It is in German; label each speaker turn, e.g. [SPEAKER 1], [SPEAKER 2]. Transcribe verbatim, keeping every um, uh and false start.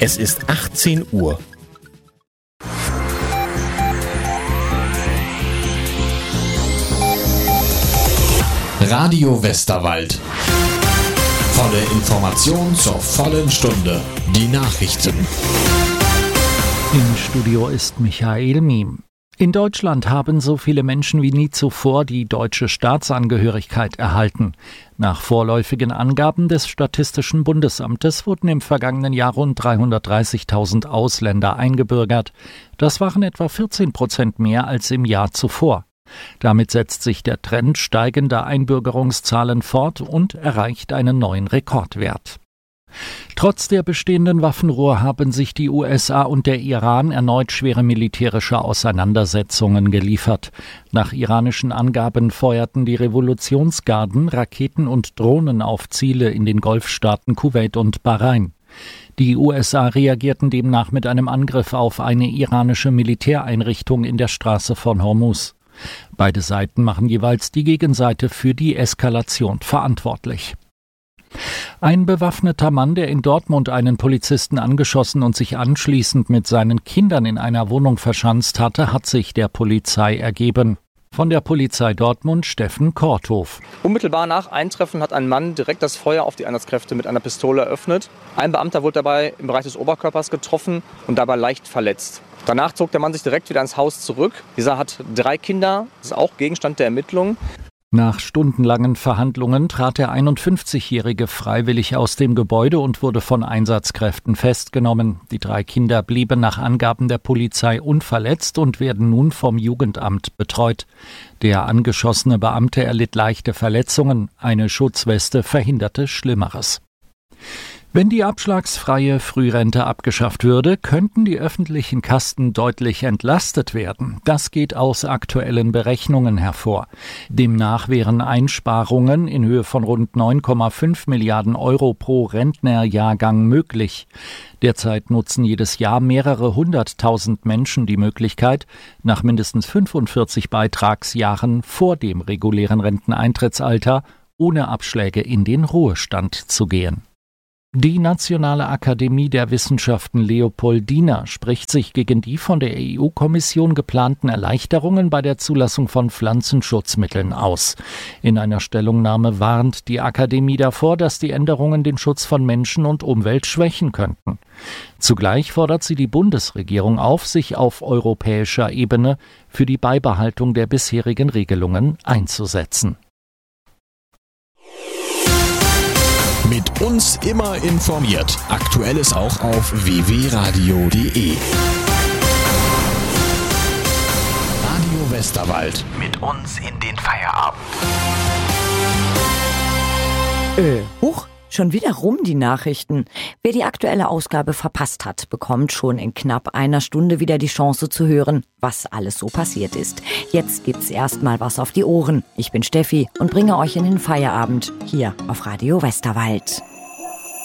[SPEAKER 1] Es ist achtzehn Uhr.
[SPEAKER 2] Radio Westerwald. Volle Information zur vollen Stunde. Die Nachrichten.
[SPEAKER 3] Im Studio ist Michael Miem. In Deutschland haben so viele Menschen wie nie zuvor die deutsche Staatsangehörigkeit erhalten. Nach vorläufigen Angaben des Statistischen Bundesamtes wurden im vergangenen Jahr rund dreihundertdreißigtausend Ausländer eingebürgert. Das waren etwa vierzehn Prozent mehr als im Jahr zuvor. Damit setzt sich der Trend steigender Einbürgerungszahlen fort und erreicht einen neuen Rekordwert. Trotz der bestehenden Waffenruhe haben sich die U S A und der Iran erneut schwere militärische Auseinandersetzungen geliefert. Nach iranischen Angaben feuerten die Revolutionsgarden Raketen und Drohnen auf Ziele in den Golfstaaten Kuwait und Bahrain. Die U S A reagierten demnach mit einem Angriff auf eine iranische Militäreinrichtung in der Straße von Hormuz. Beide Seiten machen jeweils die Gegenseite für die Eskalation verantwortlich. Ein bewaffneter Mann, der in Dortmund einen Polizisten angeschossen und sich anschließend mit seinen Kindern in einer Wohnung verschanzt hatte, hat sich der Polizei ergeben. Von der Polizei Dortmund Steffen Korthof.
[SPEAKER 4] Unmittelbar nach Eintreffen hat ein Mann direkt das Feuer auf die Einsatzkräfte mit einer Pistole eröffnet. Ein Beamter wurde dabei im Bereich des Oberkörpers getroffen und dabei leicht verletzt. Danach zog der Mann sich direkt wieder ins Haus zurück. Dieser hat drei Kinder, das ist auch Gegenstand der Ermittlungen.
[SPEAKER 3] Nach stundenlangen Verhandlungen trat der einundfünfzigjährige freiwillig aus dem Gebäude und wurde von Einsatzkräften festgenommen. Die drei Kinder blieben nach Angaben der Polizei unverletzt und werden nun vom Jugendamt betreut. Der angeschossene Beamte erlitt leichte Verletzungen. Eine Schutzweste verhinderte Schlimmeres. Wenn die abschlagsfreie Frührente abgeschafft würde, könnten die öffentlichen Kassen deutlich entlastet werden. Das geht aus aktuellen Berechnungen hervor. Demnach wären Einsparungen in Höhe von rund neun Komma fünf Milliarden Euro pro Rentnerjahrgang möglich. Derzeit nutzen jedes Jahr mehrere hunderttausend Menschen die Möglichkeit, nach mindestens fünfundvierzig Beitragsjahren vor dem regulären Renteneintrittsalter ohne Abschläge in den Ruhestand zu gehen. Die Nationale Akademie der Wissenschaften Leopoldina spricht sich gegen die von der E U-Kommission geplanten Erleichterungen bei der Zulassung von Pflanzenschutzmitteln aus. In einer Stellungnahme warnt die Akademie davor, dass die Änderungen den Schutz von Menschen und Umwelt schwächen könnten. Zugleich fordert sie die Bundesregierung auf, sich auf europäischer Ebene für die Beibehaltung der bisherigen Regelungen einzusetzen.
[SPEAKER 2] Mit uns immer informiert. Aktuelles auch auf w w radio punkt d e. Radio Westerwald. Mit uns in den Feierabend.
[SPEAKER 5] Äh, huch, schon wieder rum die Nachrichten. Wer die aktuelle Ausgabe verpasst hat, bekommt schon in knapp einer Stunde wieder die Chance zu hören, was alles so passiert ist. Jetzt gibt's erstmal was auf die Ohren. Ich bin Steffi und bringe euch in den Feierabend hier auf Radio Westerwald.